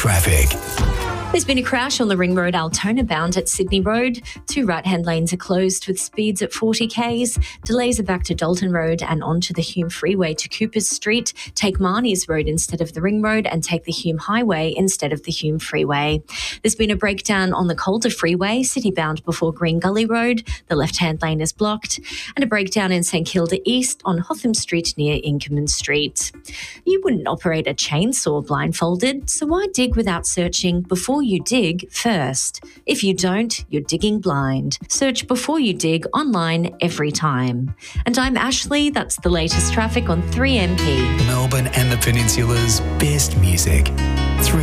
traffic. There's been a crash on the Ring Road Altona bound at Sydney Road. 2 right-hand lanes are closed with speeds at 40 k's. Delays are back to Dalton Road and onto the Hume Freeway to Coopers Street. Take Marnies Road instead of the Ring Road and take the Hume Highway instead of the Hume Freeway. There's been a breakdown on the Calder Freeway, city-bound before Green Gully Road. The left-hand lane is blocked. And a breakdown in St Kilda East on Hotham Street near Inkerman Street. You wouldn't operate a chainsaw blindfolded, so why dig without searching before you dig first? If you don't, you're digging blind. Search Before You Dig online every time. And I'm Ashley. That's the latest traffic on 3MP. Melbourne and the Peninsula's best music.